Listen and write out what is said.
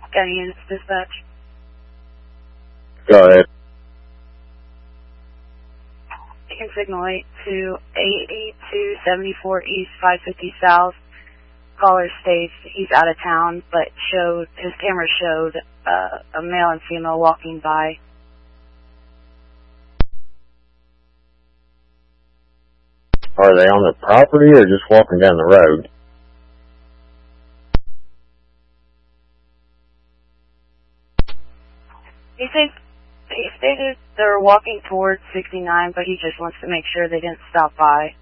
County Units Dispatch. Go ahead. Taking signal 8 to 88274 East 550 South. Caller states he's out of town, but his camera showed a male and female walking by. Are they on the property or just walking down the road? He stated they're walking towards 69, but he just wants to make sure they didn't stop by.